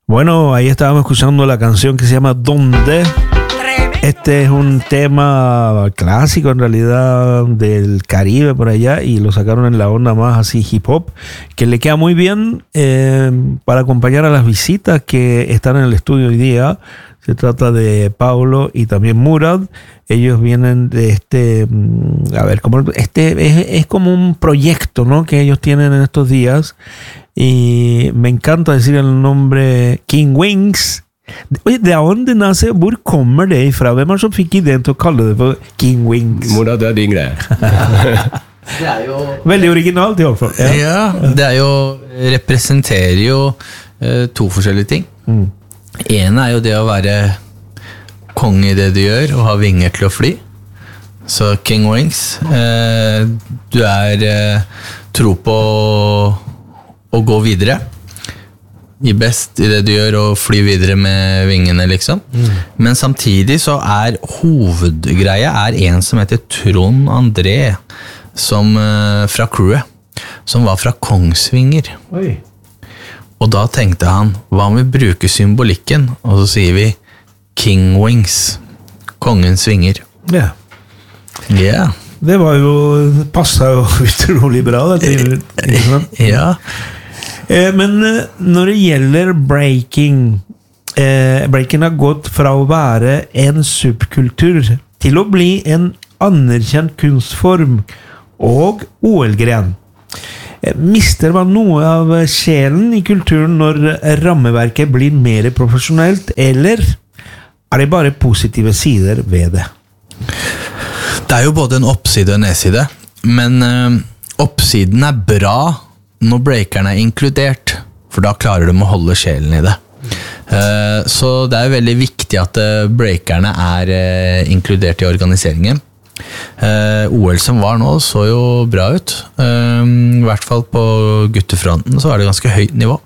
Bueno, ahí estábamos escuchando la canción que se llama ¿Dónde? Este es un tema clásico en realidad del Caribe por allá y lo sacaron en la onda más así hip hop, que le queda muy bien para acompañar a las visitas que están en el estudio hoy día. Se trata de Paulo y también Murad. Ellos vienen de es como un proyecto, ¿no?, que ellos tienen en estos días. Y me encanta decir el nombre King Wings. Oye, de dónde nace? Hvor kommer det ifra? Hvem som fikk ideen til å kalle det for King Wings? Murad, det din greie. Det jo Veldig originalt i hvert fall. Ja, det jo representerer jo to forskjellige ting. En jo det å være konge i det du gjør og ha vinger til å fly. Så King Wings, du tro på å gå videre. I best i det du gjør og fly videre med vingene liksom. Men samtidig så hovedgreia en som heter Trond André som fra crewet som var fra Kongsvinger. Oi. Og da tenkte han, hva om vi bruker symbolikken? Og så sier vi King Wings, kongens vinger. Ja. Yeah. Det var jo, passet jo utrolig bra det. Ja. Men når det gjelder breaking har gått fra å være en subkultur til å bli en anerkjent kunstform og OL-gren. Mister man noe av sjelen i kulturen når rammeverket blir mer profesjonelt, eller det bare positive sider ved det? Det jo både en oppside og en nedside, men oppsiden bra når breakerne inkludert, for da klarer de å holde sjelen i det. Så det veldig viktig at breakerne inkludert i organiseringen. OL som var nå så jo bra ut. I hvert fall på guttefronten så det ganske høyt nivå.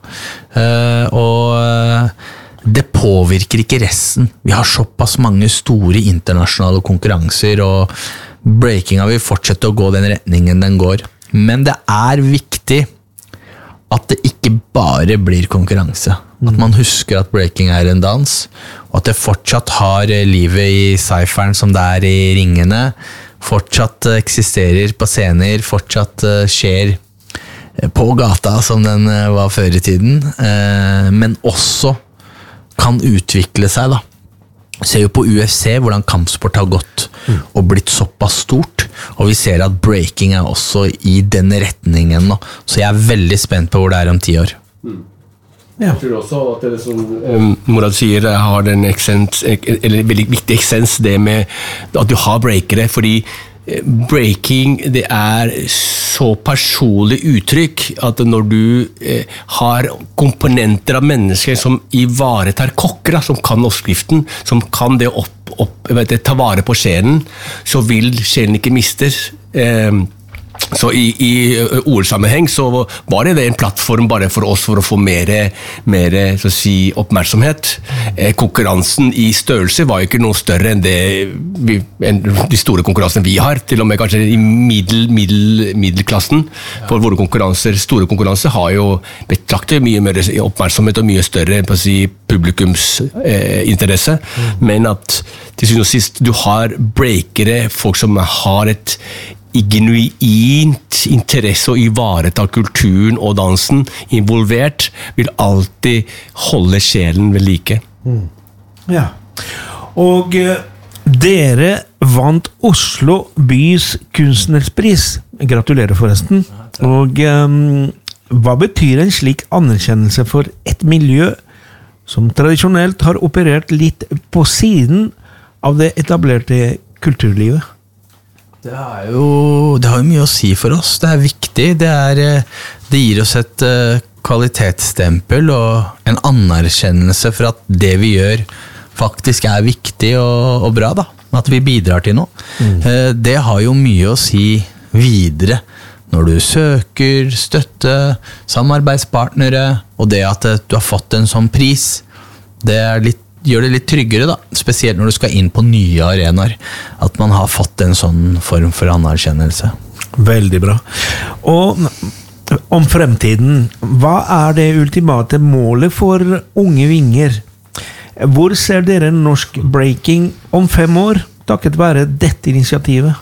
Og det påvirker ikke resten. Vi har såpass mange store internasjonale konkurranser, og breakinga vil fortsette å gå den retningen den går. Men det viktig at det ikke bare blir konkurranse. At man husker at breaking en dans, og at det fortsatt har livet i cypheren som det i ringene, fortsatt eksisterer på scener, fortsatt skjer på gata som den var før i tiden, men også kan utvikle seg da. Ser jo på UFC hvordan kampsport har gått og blitt såpass stort, og vi ser at breaking også i den retningen nå. Så jeg veldig spent på hvor det om 10 år. Jeg tror også at det som Murad sier, har den veldig viktig essens, det med at du har breakere, fordi breaking, det så personlig uttrykk at når du har komponenter av mennesker som ivaretar kokker, som kan oppskriften, som kan det ta vare på sjelen, så vil sjelen ikke mistes. Så i ordsammenheng så var det en plattform bare for oss for å få mer så å si, oppmerksomhet. Konkurransen i størrelse var jo ikke noe større enn de store konkurransene vi har, til og med kanskje i middelklassen. For våre store konkurranser har jo betraktet mye mer oppmerksomhet og mye større på å si, publikumsinteresse, men at til syvende og sist du har breakere, folk som har et genuint interesse å ivareta kulturen og dansen involvert, vil alltid holde sjelen ved like. Ja. Og dere vant Oslo bys kunstnerpris. Gratulerer forresten. Og hva betyr en slik anerkjennelse for et miljø som tradisjonelt har operert litt på siden av det etablerte kulturlivet? Det har jo mye å si for oss. Det viktig. Det gir oss et kvalitetsstempel og en anerkjennelse for at det vi gjør faktisk viktig og bra da. At vi bidrar til noe. Det har jo mye å si videre når du søker støtte, samarbeidspartnere, og det at du har fått en sånn pris. Det gjør det litt tryggere da, spesielt når du skal inn på nye arenaer, at man har fått en sånn form for anerkjennelse. Veldig bra. Og om fremtiden. Hva det ultimate målet for Unge Vinger? Hvor ser dere norsk breaking om 5 år, takket være dette initiativet?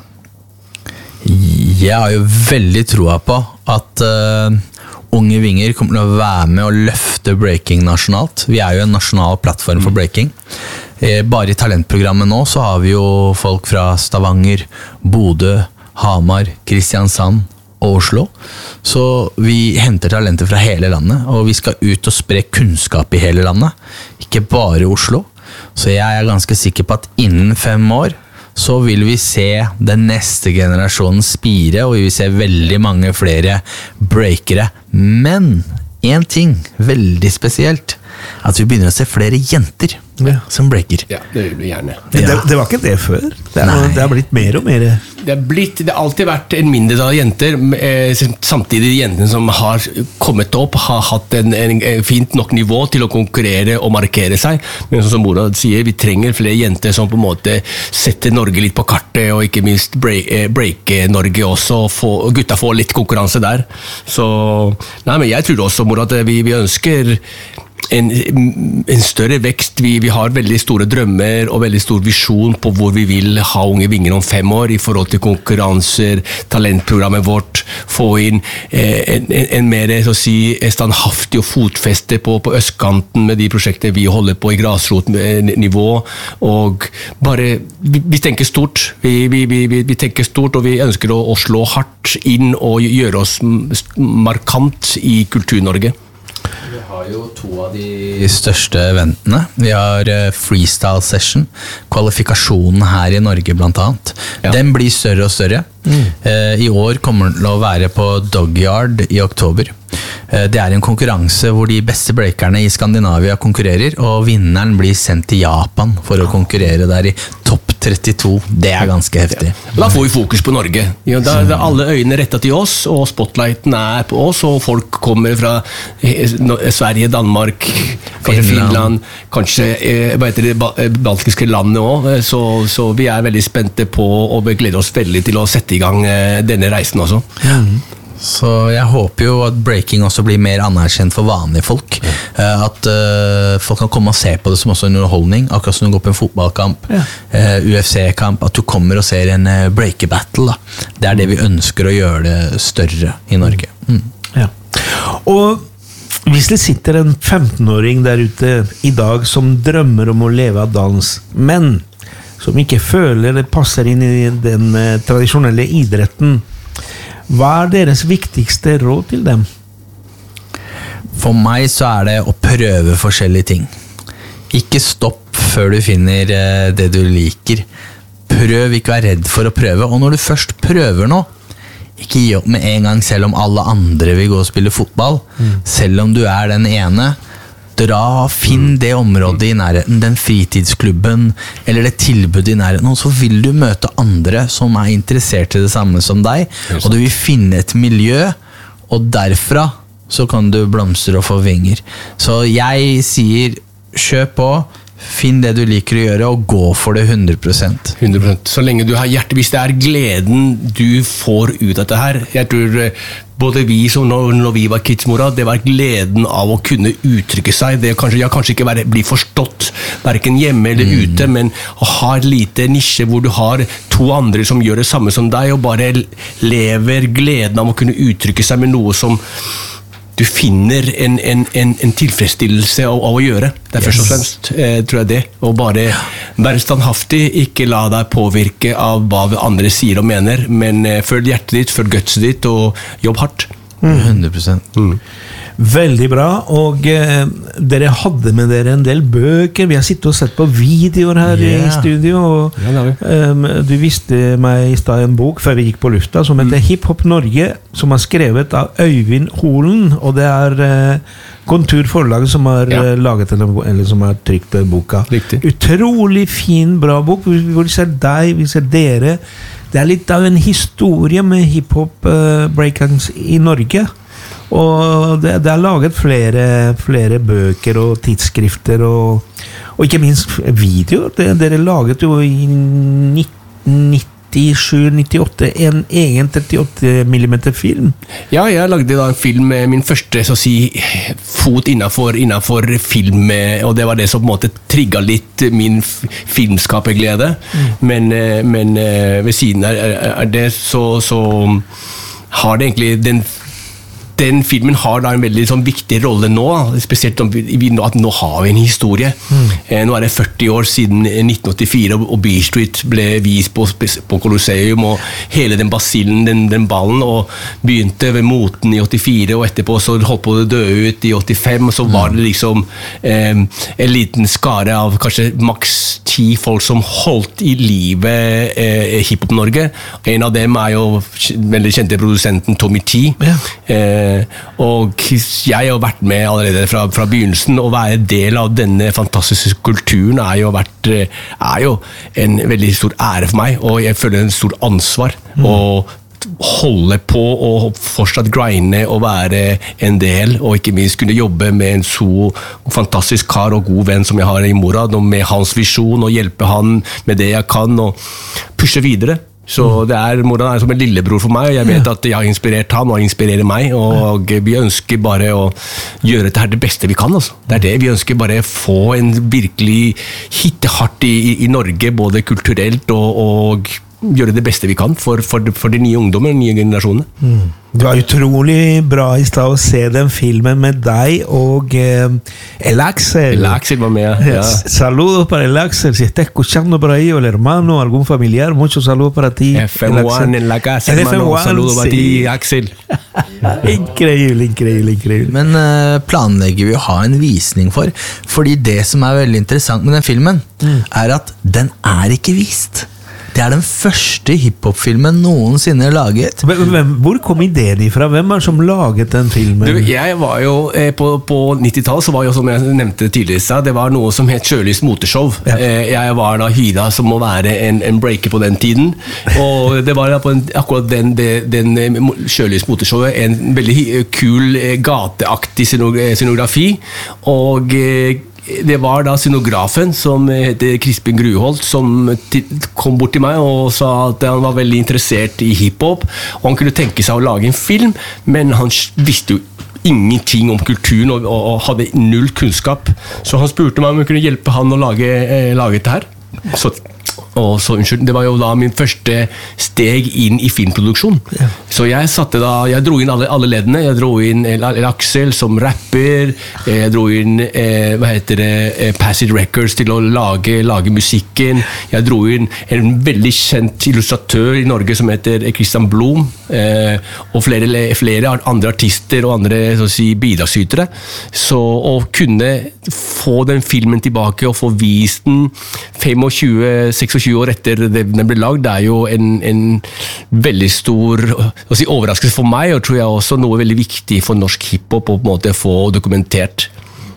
Jeg har jo veldig troa på at Unge Vinger kommer til å være med og løfte breaking nasjonalt. Vi jo en nasjonal plattform for breaking. Bare i talentprogrammet nå så har vi jo folk fra Stavanger, Bodø, Hamar, Kristiansand og Oslo. Så vi henter talenter fra hele landet, og vi skal ut og spre kunnskap i hele landet, ikke bare Oslo. Så jeg ganske sikker på at innen 5 år så vil vi se den neste generasjonen spire, og vi vil se veldig mange flere breakere. Men en ting, veldig spesielt, at vi begynner å se flere jenter som breaker. Ja, det vil vi gjerne. Det var ikke det før. Det har blitt mer og mer. Det har alltid vært en mindre av jenter, samtidig jentene som har kommet opp, har hatt en fint nok nivå til å konkurrere og markere seg. Men som Morad sier, vi trenger flere jenter som på en måte setter Norge litt på kartet, og ikke minst breake Norge også, og gutta får litt konkurranse der. Så, men jeg tror også, Morad, at vi ønsker en større vekst. Vi har veldig store drømmer og veldig stor visjon på hvor vi vil ha Unge Vinger om 5 år i forhold til konkurranser, talentprogrammet vårt, få inn en mer så å si, standhaftig og fotfeste på østkanten med de prosjektene vi holder på i grasrotnivå, og bare, vi tenker stort. Vi tenker stort, og vi ønsker å slå hardt inn og gjøre oss markant i Kultur-Norge. Vi har jo 2 av de største eventene. Vi har freestyle session, kvalifikasjonen her i Norge blant annet. Ja. Den blir større og større. I år kommer den til å være på Dogyard i oktober. Det en konkurranse hvor de beste breakerne i Skandinavia konkurrerer, og vinneren blir sendt til Japan for å konkurrere der i topp 32. Det ganske heftig. Da får vi fokus på Norge. Ja, da alle øynene rettet til oss, og spotlighten på oss, og folk kommer fra Sverige, Danmark, kanskje Finland, kanskje baltiske landet også. Så vi veldig spente på, og vi gleder oss veldig til å sette i gang denne reisen også. Så jeg håper jo at breaking også blir mer anerkjent for vanlige folk. At folk kan komme og se på det som også en underholdning, akkurat som du går på en fotballkamp, UFC-kamp, at du kommer og ser en breaker-battle. Det det vi ønsker å gjøre det større i Norge. Ja. Og hvis det sitter en 15-åring der ute i dag som drømmer om å leve av dans, men som ikke føler det passer inn i den tradisjonelle idretten, hva deres viktigste råd til dem? For meg så det å prøve forskjellige ting. Ikke stopp før du finner det du liker. Prøv, ikke vær redd for å prøve. Og når du først prøver noe, ikke gi opp med en gang selv om alle andre vil gå og spille fotball. Selv om du den ene. Dra, finn det området i nærheten, den fritidsklubben eller det tilbudet i nærheten, og så vil du møte andre som interessert i det samme som deg, og du vil finne et miljø, og derfra så kan du blomstre og få vinger. Så jeg sier, kjøp på, finn det du liker å gjøre, og gå for det 100%. 100%. Så lenge du har hjerte, hvis det gleden du får ut av dette her, jeg tror både vi som når vi var kids, Morad, det var gleden av å kunne uttrykke seg. Det kanskje ikke bli forstått, hverken hjemme eller ute, men å ha et lite nisje hvor du har 2 andre som gjør det samme som deg, og bare lever gleden av å kunne uttrykke seg med noe som du finner en tilfredsstillelse av å gjøre. Det først og fremst, tror jeg det. Og bare være standhaftig, ikke la deg påvirke av hva andre sier og mener, men følg hjertet ditt, følg gutset ditt, og jobb hardt. 100%. Veldig bra, og dere hadde med dere en del bøker. Vi har sittet og sett på videoer her i studio, og du viste meg i sted en bok før vi gikk på lufta som heter Hip Hop Norge, som skrevet av Øyvind Holen, og det Kontur forlaget som har laget eller som har trykt boka. Riktig. Utrolig fin, bra bok, hvor vi ser deg, vi ser dere. Det litt av en historie med hiphop breakdance i Norge. Og det laget flere bøker og tidsskrifter og ikke minst videoer. Dere laget jo i 1990 97-98 en egen 38 mm film. Ja, jeg lagde da en film, min første så å si, fot innenfor film, og det var det som på en måte trigget litt min filmskaperglede. Men ved siden av det så har det egentlig den filmen har da en veldig sånn, viktig rolle nå, spesielt at nå har vi en historie. Nå det 40 år siden 1984, og Beale Street ble vist på Colosseum, og hele den basillen, den ballen, og begynte ved moten i 84, og etterpå så holdt på å dø ut i 85, og så var det liksom en liten skare av kanskje maks 10 folk som holdt i livet Hiphop-Norge. En av dem jo veldig kjente produsenten Tommy T. Og jeg har vært med allerede fra begynnelsen, og være del av denne fantastiske kulturen jo en veldig stor ære for meg, og jeg føler en stor ansvar å holde på og fortsatt grinde og være en del, og ikke minst kunne jobbe med en så fantastisk kar og god venn som jeg har i Morad, og med hans visjon, og hjelpe han med det jeg kan, og pushe videre. Så Morad som en lillebror for meg, og jeg vet at jeg har inspirert han, og han inspirerer meg, og vi ønsker bare å gjøre dette her det beste vi kan. Altså. Det det, vi ønsker bare å få en virkelig hitte hardt i Norge, både kulturelt og gjøre det beste vi kan for de nye ungdommer, de nye generasjonene. Det var utrolig bra i sted å se den filmen med deg og El Axel. El Axel var med, ja. Saludos para El Axel, si está escuchando por ahí, o el hermano, algún familiar, muchos saludos para ti. FM1 en la casa, hermano, saludos para ti, Axel. Increíble. Men planlegger vi å ha en visning fordi det som veldig interessant med den filmen, at den ikke vist. Det den første hiphop-filmen noensinne laget. Hvor kom ideen ifra? Hvem som laget den filmen? Jeg var jo, på 90-tallet så var jo, som jeg nevnte tidligere, det var noe som het Sjølys Moteshow. Ja. Jeg var da hyda som må være en breaker på den tiden, og det var da på akkurat den Sjølys Moteshowet en veldig kul gateaktig scenografi, og det var da scenografen som heter Crispin Gruholt som kom bort til meg og sa at han var veldig interessert i hiphop, og han kunne tenke seg å lage en film, men han visste jo ingenting om kulturen og hadde null kunnskap, så han spurte meg om jeg kunne hjelpe han å lage dette her. Det var jo da min første steg inn i filmproduksjon. Ja. Så jeg dro inn alle leddene. Jeg dro inn El Axel som rapper, jeg dro inn Passive Records til å lage musikken, jeg dro inn en veldig kjent illustratør i Norge som heter Christian Blom, og flere andre artister og andre så å si, bidragsytere. Så å kunne få den filmen tilbake og få vist den 25-26 år etter den ble lagd, det jo en veldig stor overraskelse for meg, og tror jeg også noe veldig viktig for norsk hiphop å på en måte få dokumentert.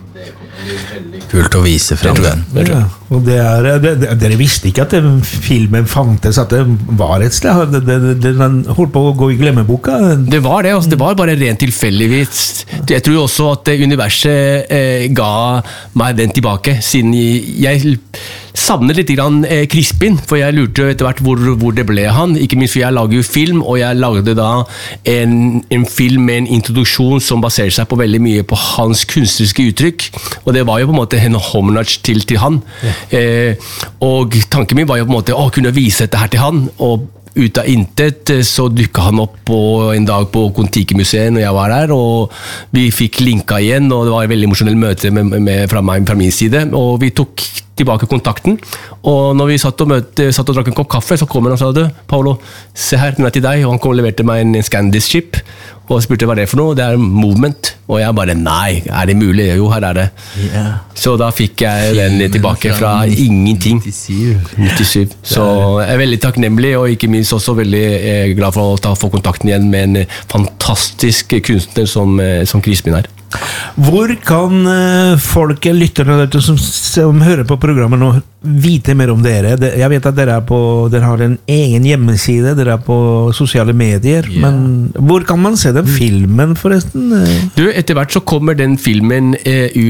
Kult å vise frem den. Ja, og dere visste ikke at den filmen fantes, at det var et sted, den holdt på å gå i glemmeboka. Det var det, det var bare rent tilfeldigvis. Jeg tror også at universet ga meg den tilbake, siden jeg savnet litt grann Crispin, for jeg lurte etter hvert hvor det ble han, ikke minst for jeg lager jo film, og jeg lagde da en film med en introduksjon som baserer seg på veldig mye på hans kunstneriske uttrykk, og det var jo på en måte en homage til han. Ja. Og tanken min var jo på en måte å kunne vise dette her til han, og ut av intet så dukket han opp en dag på Kon-Tiki-museet når jeg var der, og vi fikk linka igjen, og det var et veldig emosjonelt møte fra min side, og vi tok tilbake kontakten, og når vi satt og drakk en kopp kaffe, så kom han og sa, Paolo, se her, den til deg, og han kom og leverte meg en Scandis-chip, og spurte hva det for noe, det Movement, og jeg bare, nei, det mulig? Jo, her det. Yeah. Så da fikk jeg den tilbake fra ingenting. 97. Så jeg veldig takknemlig, og ikke minst også veldig glad for å få kontakten igjen med en fantastisk kunstner som Crispin Hvor kan folk, lytterne som hører på programmet nå, vite mer om dere? Jeg vet at dere har en egen hjemmeside, dere på sosiale medier, men hvor kan man se den filmen forresten? Etter hvert så kommer den filmen ut på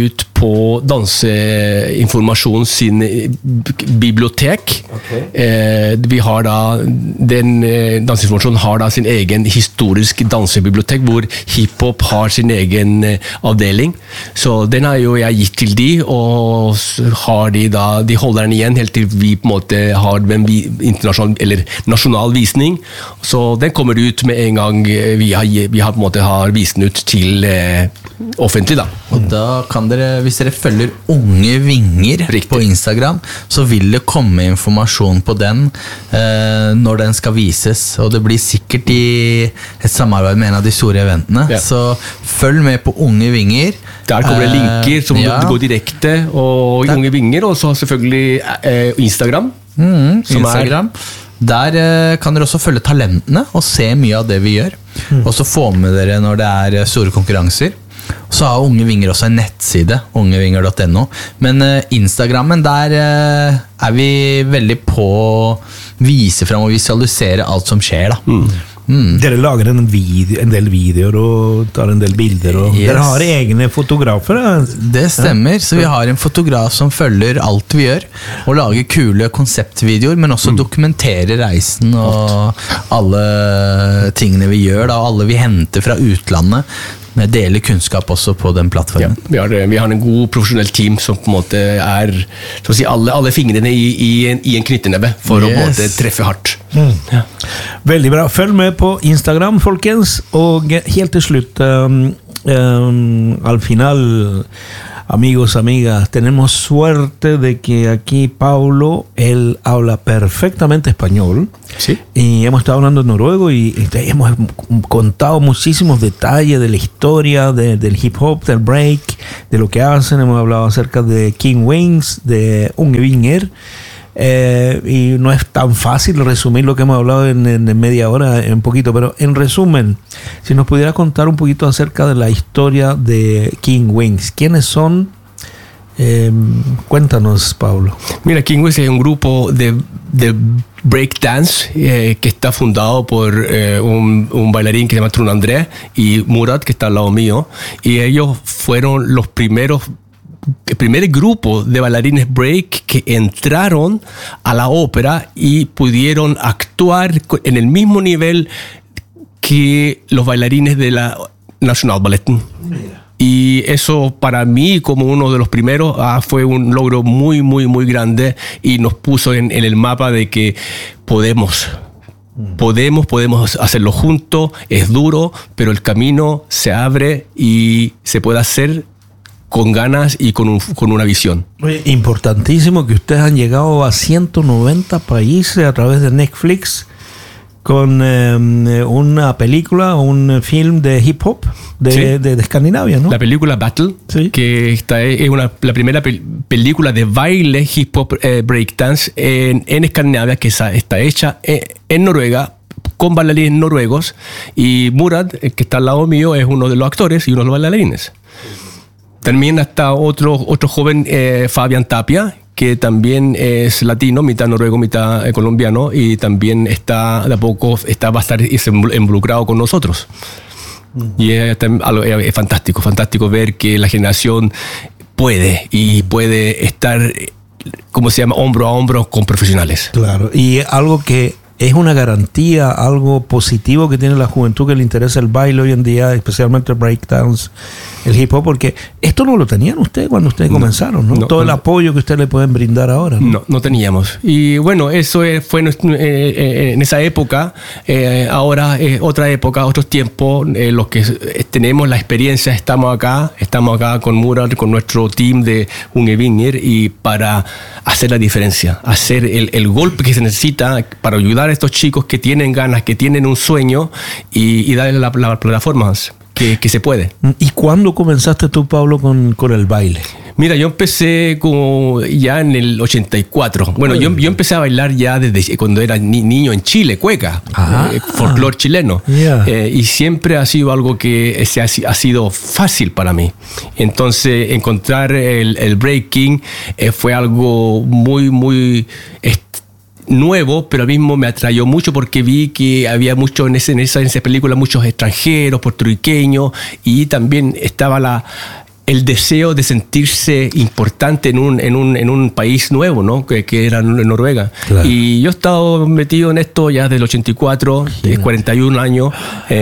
på Danseinformasjon sin bibliotek. Vi har da Danseinformasjon har da sin egen historisk dansebibliotek, hvor hiphop har sin egen avdeling. Så den har jo jeg gitt til de, og har de holder den igjen helt til vi på en måte har en internasjonal eller nasjonal visning. Så den kommer ut med en gang vi har på en måte har vist den ut til offentlig da. Og da kan dere, hvis dere følger Unge Vinger på Instagram, så vil det komme informasjon på den når den skal vises, og det blir sikkert i et samarbeid med en av de store eventene. Ja. Så følg med på Unge Vinger. Der kommer det linker som går direkte, og Unge Vinger, og så selvfølgelig Instagram. Instagram. Der kan dere også følge talentene og se mye av det vi gjør. Og så få med dere når det er store konkurranser. Så har Unge Vinger også en nettside, ungevinger.no. Men Instagrammen, der er vi veldig på å vise frem og visualisere alt som skjer da. Dere lager en del videoer og tar en del bilder og dere har egne fotografer. Det stemmer, så vi har en fotograf som følger alt vi gjør og lager kule konseptvideoer, men også dokumenterer reisen og alle tingene vi gjør da, og alle vi henter fra utlandet. Vi deler kunnskap også på den plattformen. Ja, vi har en god profesjonell team som på en måte er så å si, alle fingrene i en knyttneve for å på en måte treffe hardt. Ja. Veldig bra. Følg med på Instagram, folkens. Og helt til slutt, al final, amigos, amigas, tenemos suerte de que aquí Paulo, él habla perfectamente español. ¿Sí? Y hemos estado hablando en noruego y hemos contado muchísimos detalles de la historia del hip hop, del break, de lo que hacen. Hemos hablado acerca de King Wings, de Unge Vinger. Y no es tan fácil resumir lo que hemos hablado en media hora, en poquito, pero en resumen, si nos pudiera contar un poquito acerca de la historia de King Wings. ¿Quiénes son? Cuéntanos, Pablo. Mira, King Wings es un grupo de breakdance que está fundado por un bailarín que se llama Trun André y Murad, que está al lado mío, y ellos fueron el primer grupo de bailarines break que entraron a la ópera y pudieron actuar en el mismo nivel que los bailarines de la National Ballet. Y eso para mí, como uno de los primeros, fue un logro muy, muy, muy grande y nos puso en el mapa de que podemos hacerlo juntos. Es duro, pero el camino se abre y se puede hacer con ganas y con una visión. Importantísimo que ustedes han llegado a 190 países a través de Netflix con una película, un film de hip hop de Escandinavia, ¿no? La película Battle, ¿sí? Que es la primera película de baile hip hop breakdance en Escandinavia, que está hecha en Noruega con bailarines noruegos, y Murad, que está al lado mío, es uno de los actores y uno de los bailarines. También está otro joven, Fabián Tapia, que también es latino, mitad noruego, mitad colombiano, y también va a estar involucrado con nosotros. Y es fantástico ver que la generación puede estar, ¿cómo se llama?, hombro a hombro con profesionales. Claro, y algo que es una garantía, algo positivo que tiene la juventud que le interesa el baile hoy en día, especialmente el breakdance, el hip hop, porque esto no lo tenían ustedes cuando ustedes comenzaron, ¿no? Todo el apoyo que ustedes le pueden brindar ahora, ¿no? No teníamos. Y bueno, eso fue en esa época. Ahora es otra época, otros tiempos, los que tenemos la experiencia, estamos acá con Murad, con nuestro team de Unge Vinger, y para hacer la diferencia, hacer el golpe que se necesita para ayudar a estos chicos que tienen ganas, que tienen un sueño, y darle la plataforma que se puede. ¿Y cuándo comenzaste tú, Pablo, con el baile? Mira, yo empecé ya en el 84. Bueno, yo empecé a bailar ya desde cuando era niño en Chile, cueca, folclore chileno. Yeah. Y siempre ha sido algo que ha sido fácil para mí. Entonces, encontrar el breaking fue algo muy, muy nuevo, pero al mismo me atrayó mucho porque vi que había mucho en esa película, muchos extranjeros, puertorriqueños, y también estaba el deseo de sentirse importante en un país nuevo, ¿no? Que era Noruega. Claro. Y yo he estado metido en esto ya desde el 84, 41 años.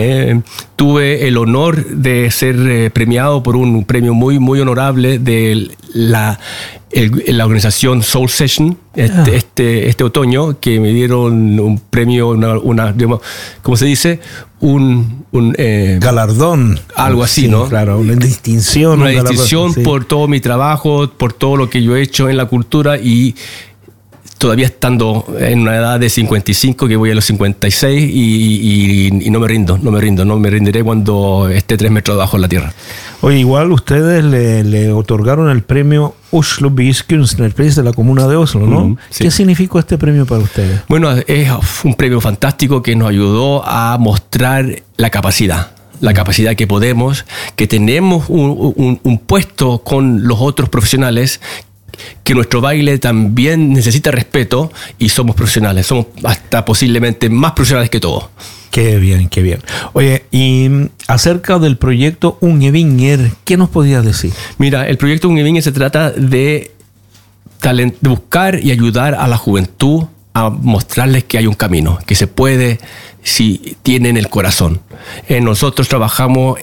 Tuve el honor de ser premiado por un premio muy, muy honorable de la organización Soul Session este otoño, que me dieron un premio, digamos, ¿cómo se dice? Un galardón. Algo así, sí, ¿no? Claro, una distinción. Una distinción por todo mi trabajo, por todo lo que yo he hecho en la cultura, y todavía estando en una edad de 55, que voy a los 56, y no me rendiré cuando esté 3 metros debajo de la tierra. Oye, igual ustedes le otorgaron el premio Oslo Bys Kunstnerpris de la Comuna de Oslo, ¿no? Sí. ¿Qué significó este premio para ustedes? Bueno, es un premio fantástico que nos ayudó a mostrar la capacidad que podemos, que tenemos un puesto con los otros profesionales, que nuestro baile también necesita respeto, y somos profesionales, somos hasta posiblemente más profesionales que todos. Qué bien, qué bien. Oye, y acerca del proyecto Ungevinger, ¿qué nos podías decir? Mira, el proyecto Ungevinger se trata de buscar y ayudar a la juventud a mostrarles que hay un camino, que se puede si tienen el corazón. Nosotros trabajamos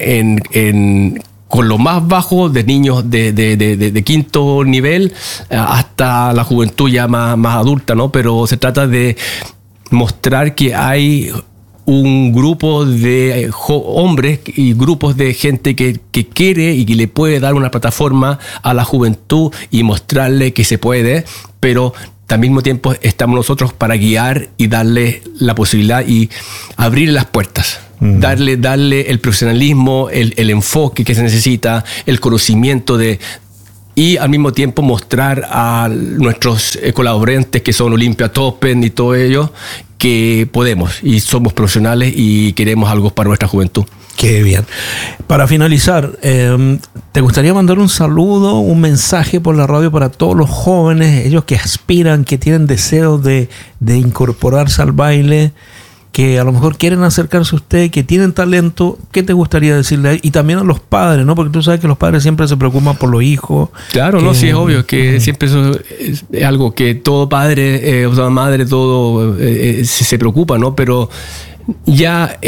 con lo más bajo de niños de quinto nivel hasta la juventud ya más adulta, ¿no? Pero se trata de mostrar que hay un grupo de hombres y grupos de gente que quiere y que le puede dar una plataforma a la juventud y mostrarle que se puede, pero al mismo tiempo estamos nosotros para guiar y darle la posibilidad y abrir las puertas. Darle el profesionalismo, el enfoque que se necesita, el conocimiento y al mismo tiempo mostrar a nuestros colaborantes, que son Olympia Toppen y todo ello, que podemos y somos profesionales y queremos algo para nuestra juventud. Qué bien. Para finalizar, ¿te gustaría mandar un saludo, un mensaje por la radio para todos los jóvenes, ellos que aspiran, que tienen deseo de incorporarse al baile, que a lo mejor quieren acercarse a usted, que tienen talento? ¿Qué te gustaría decirle? Y también a los padres, ¿no? Porque tú sabes que los padres siempre se preocupan por los hijos. Claro, no, sí, es obvio que siempre eso es algo que todo padre, o sea, madre, todo se preocupa, ¿no? Pero ya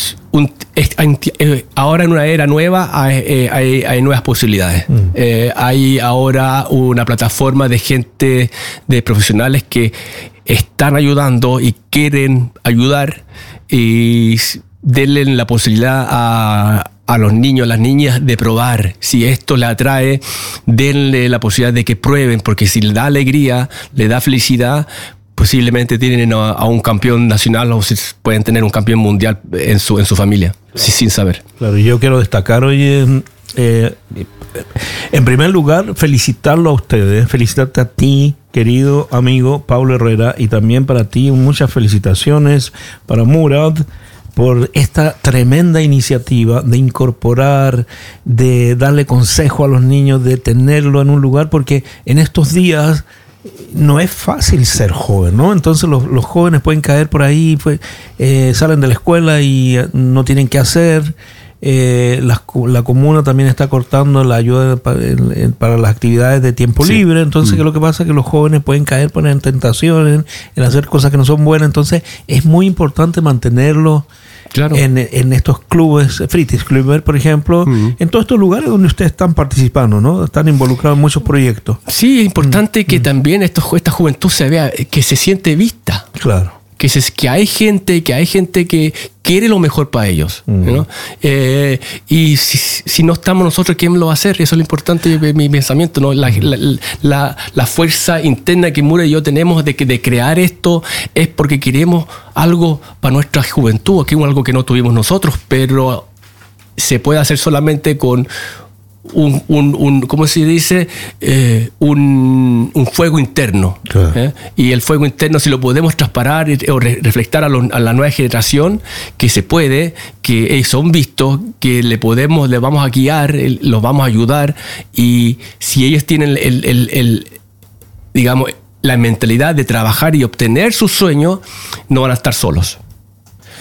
ahora en una era nueva hay nuevas posibilidades. Hay ahora una plataforma de gente, de profesionales que están ayudando y quieren ayudar, y denle la posibilidad a los niños, a las niñas, de probar. Si esto le atrae, denle la posibilidad de que prueben, porque si le da alegría, le da felicidad, posiblemente tienen a un campeón nacional, o si pueden tener un campeón mundial en su familia, sin saber. Claro, yo quiero destacar hoy, en primer lugar, felicitarlo a ustedes, felicitarte a ti, querido amigo Paulo Herrera, y también para ti muchas felicitaciones para Murad por esta tremenda iniciativa de incorporar, de darle consejo a los niños, de tenerlo en un lugar, porque en estos días no es fácil ser joven, ¿no? Entonces los jóvenes pueden caer por ahí, salen de la escuela y no tienen qué hacer. La comuna también está cortando la ayuda para las actividades de tiempo libre. Entonces, lo que pasa es que los jóvenes pueden caer en tentaciones, en hacer cosas que no son buenas. Entonces, es muy importante mantenerlos, claro, en estos clubes, Fritidsklubber, por ejemplo, en todos estos lugares donde ustedes están participando, ¿no? Están involucrados en muchos proyectos. Sí, es importante que también esta juventud se vea, que se siente vista. Claro. Que hay gente que quiere lo mejor para ellos, ¿no? Y si no estamos nosotros, ¿quién lo va a hacer? Eso es lo importante de mi pensamiento, ¿no? La fuerza interna que Murad y yo tenemos de crear esto es porque queremos algo para nuestra juventud, que es algo que no tuvimos nosotros, pero se puede hacer solamente con ¿cómo se dice? Un fuego interno. Claro. Y el fuego interno, si lo podemos trasparar o reflectar a la nueva generación, que se puede, que son vistos, que le vamos a guiar, los vamos a ayudar, y si ellos tienen digamos, la mentalidad de trabajar y obtener sus sueños, no van a estar solos.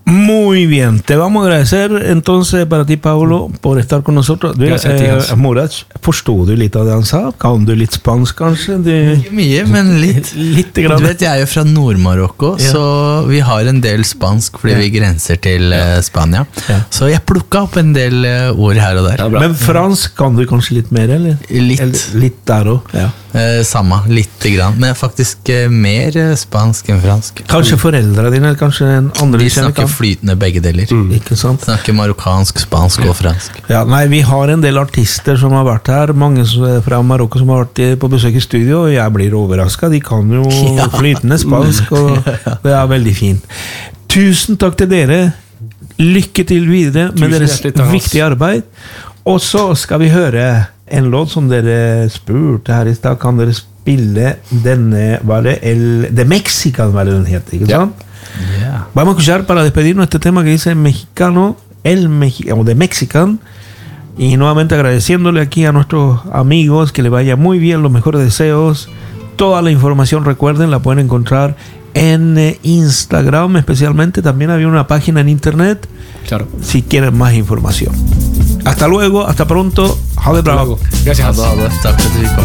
Muy bien, te vamos a agradecer entonces para ti, Paolo, por estar con nosotros. Murat, forstår du litt av det han sa? Kan du litt spansk, kanskje? Ikke mye, men litt. Litt grann. Du vet, jeg er jo fra Nord-Marokko, så vi har en del spansk fordi vi grenser til Spania. Så jeg plukket opp en del ord her og der. Men fransk kan du kanskje litt mer, eller? Litt. Litt der også, Samme, lite grann. Men faktisk mer spansk enn fransk. Kanskje foreldre dine, eller kanskje en andre De snakker flytende begge deler. Ikke sant? Snakker marokkansk, spansk og fransk. Ja, nei, vi har en del artister som har vært her, mange fra Marokko som har vært på besøk i studio, og jeg blir overrasket. De kan jo flytende spansk, og det er veldig fint. Tusen takk til dere. Lykke til videre med deres viktige arbeid. Og så skal vi høre en låt som dere spurte her i sted. Kan dere spille denne, var det The Mexican, var det den heter, ikke sant? Vamos a escuchar para despedirnos este tema que dice mexicano, o The Mexican. Y nuevamente agradeciéndole aquí a nuestros amigos, que le vaya muy bien, los mejores deseos. Toda la información, recuerden, la pueden encontrar en Instagram, especialmente. También había una página en internet, si quieren más información. Hasta luego, hasta pronto. Ha det bra. Gracias. Takk for at du kom.